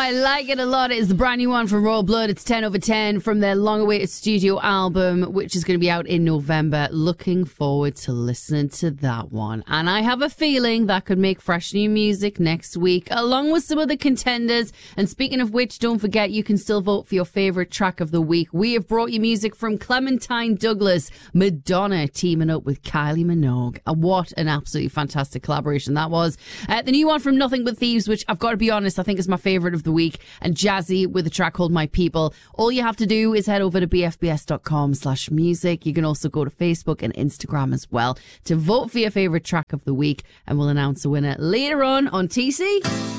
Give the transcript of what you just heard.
I like it a lot. It's the brand new one from Royal Blood. It's 10 over 10 from their long-awaited studio album, which is going to be out in November. Looking forward to listening to that one. And I have a feeling that could make fresh new music next week, along with some of the contenders. And speaking of which, don't forget you can still vote for your favourite track of the week. We have brought you music from Clementine Douglas, Madonna teaming up with Kylie Minogue. And what an absolutely fantastic collaboration that was. The new one from Nothing But Thieves, which I've got to be honest, I think is my favourite of the week, and Jazzy with a track called My People. All you have to do is head over to bfbs.com/music. You can also go to Facebook and Instagram as well to vote for your favourite track of the week, and we'll announce a winner later on TC.